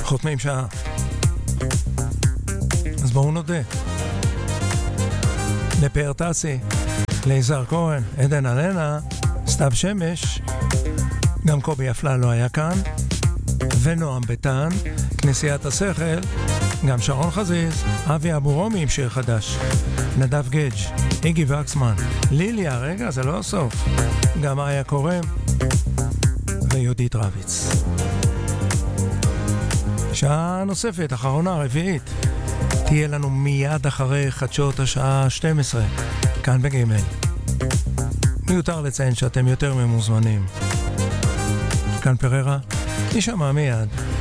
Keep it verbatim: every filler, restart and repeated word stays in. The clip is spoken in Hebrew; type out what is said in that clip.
חותמים שעה. אז בואו נודה. לפאר טסי, ליזהר כהן, עדן אלנה, סתיו שמש, גם קובי אפלה לא היה כאן, ונועם ביטן, כנסיית השכל, גם שרון חזיז, אבי אבו רומי עם שיר חדש, נדב גדג', איגי וקסמן, ליליה, רגע, זה לא הסוף, גם איה קורם ויהודית רביץ. שעה נוספת, אחרונה, רביעית, תהיה לנו מיד אחרי חדשות השעה שתים עשרה, כאן בגימל. מיותר לציין שאתם יותר ממוזמנים. כאן פררה, נשמע מיד.